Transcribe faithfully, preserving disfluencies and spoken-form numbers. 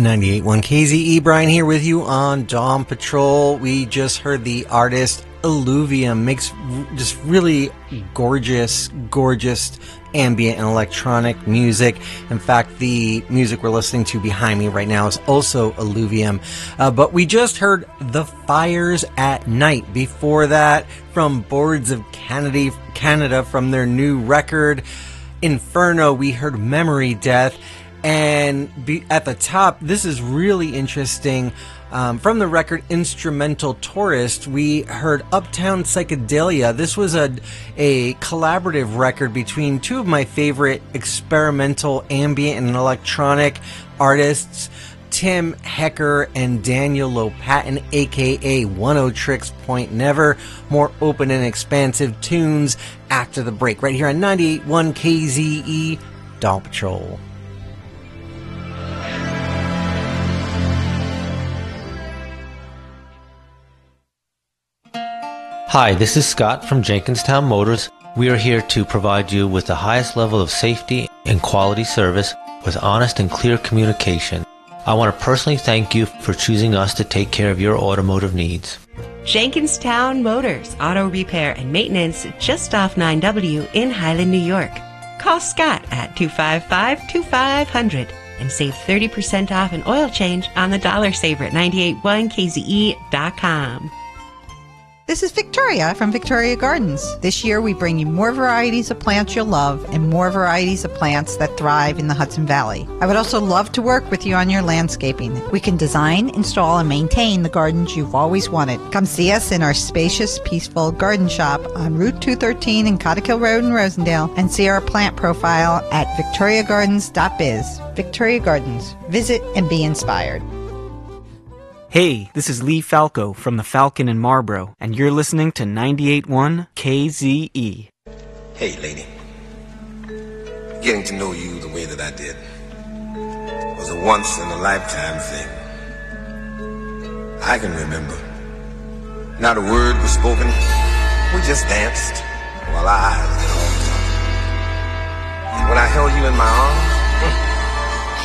ninety-eight point one K Z E, Brian here with you on Dawn Patrol. We just heard the artist Illuvium makes just really gorgeous, gorgeous ambient and electronic music. In fact, the music we're listening to behind me right now is also Illuvium. Uh, but we just heard The Fires at Night. Before that, from Boards of Canada, Canada from their new record, Inferno, we heard Memory Death. And be, at the top, this is really interesting. Um, from the record Instrumental Tourist, we heard Uptown Psychedelia. This was a, a collaborative record between two of my favorite experimental ambient and electronic artists, Tim Hecker and Daniel Lopatin, aka One O Tricks Point Never. More open and expansive tunes after the break, right here on ninety-eight point one K Z E, Dawn Patrol. Hi, this is Scott from Jenkinstown Motors. We are here to provide you with the highest level of safety and quality service with honest and clear communication. I want to personally thank you for choosing us to take care of your automotive needs. Jenkinstown Motors, auto repair and maintenance just off nine W in Highland, New York. Call Scott at two five five, two five zero zero and save thirty percent off an oil change on the Dollar Saver at ninety-eight point one K Z E dot com. This is Victoria from Victoria Gardens. This year we bring you more varieties of plants you'll love and more varieties of plants that thrive in the Hudson Valley. I would also love to work with you on your landscaping. We can design, install, and maintain the gardens you've always wanted. Come see us in our spacious, peaceful garden shop on Route two thirteen in Cottikill Road in Rosendale and see our plant profile at victoria gardens dot biz. Victoria Gardens. Visit and be inspired. Hey, this is Lee Falco from the Falcon in Marlboro, and you're listening to ninety-eight point one K Z E. Hey, lady. Getting to know you the way that I did was a once-in-a-lifetime thing. I can remember. Not a word was spoken. We just danced while our eyes did all the talking. And when I held you in my arms,